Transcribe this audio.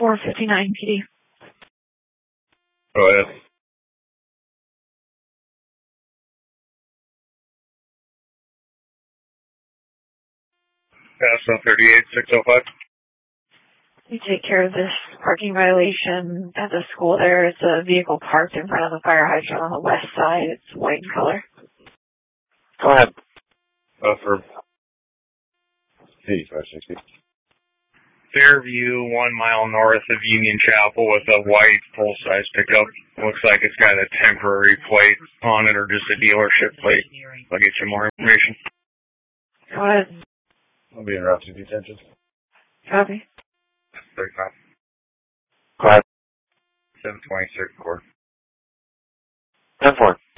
459 PD. Go ahead. Pass on 38605. We take care of this parking violation at the school there. It's a vehicle parked in front of the fire hydrant on the west side. It's white in color. Go ahead. For 8560. Fairview, 1 mile north of Union Chapel with a white full-size pickup. Looks like it's got a temporary plate on it or just a dealership plate. I'll get you more information. Go ahead. I'll be in route to detention. Copy. 35. Go ahead. 726 4. 10-4.